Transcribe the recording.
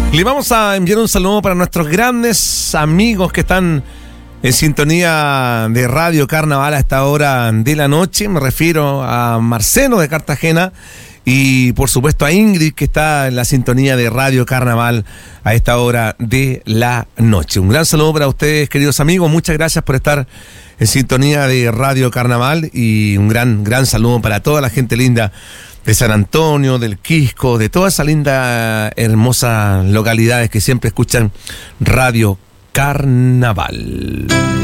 Le vamos a enviar un saludo para nuestros grandes amigos que están en sintonía de Radio Carnaval a esta hora de la noche. Me refiero a Marcelo de Cartagena y por supuesto a Ingrid, que está en la sintonía de Radio Carnaval a esta hora de la noche. Un gran saludo para ustedes, queridos amigos. Muchas gracias por estar en sintonía de Radio Carnaval y un gran saludo para toda la gente linda de San Antonio, del Quisco, de toda esa linda, hermosas localidades que siempre escuchan Radio Carnaval.